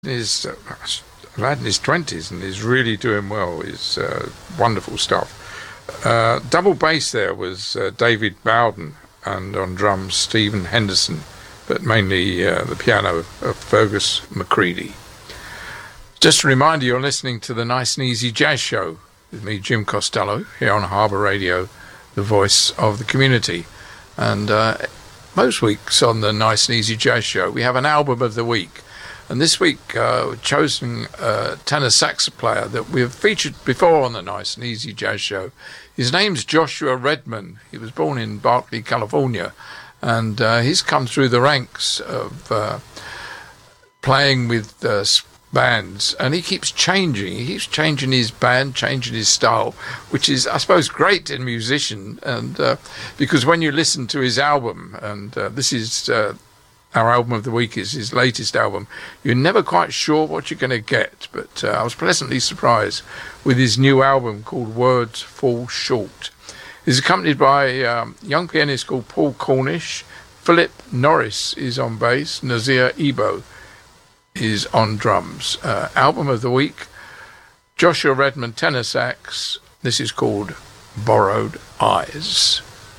He's a lad in his 20s and he's really doing well. It's wonderful stuff. Double bass there was David Bowden, and on drums Stephen Henderson, but mainly the piano of Fergus McCready. Just a reminder, you're listening to the Nice and Easy Jazz Show with me, Jim Costello, here on Harbour Radio, the voice of the community. And most weeks on the Nice and Easy Jazz Show, we have an album of the week. And this week, we've chosen a tenor sax player that we've featured before on the Nice and Easy Jazz Show. His name's Joshua Redman. He was born in Berkeley, California. And he's come through the ranks of playing with bands. And he keeps changing. He keeps changing his band, changing his style, which is, I suppose, great in a musician. And because when you listen to his album, and this is... our album of the week is his latest album. You're never quite sure what you're going to get, but I was pleasantly surprised with his new album called Words Fall Short. He's accompanied by a young pianist called Paul Cornish. Philip Norris is on bass. Nazir Ebo is on drums. Album of the week, Joshua Redman tenor sax. This is called Borrowed Eyes.